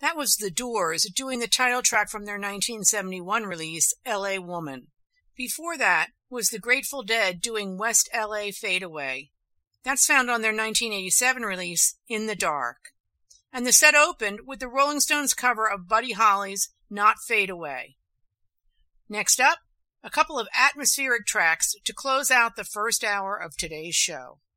That was The Doors doing the title track from their 1971 release, L.A. Woman. Before that was the Grateful Dead doing West L.A. Fade Away. That's found on their 1987 release, In the Dark. And the set opened with the Rolling Stones cover of Buddy Holly's Not Fade Away. Next up, a couple of atmospheric tracks to close out the first hour of today's show.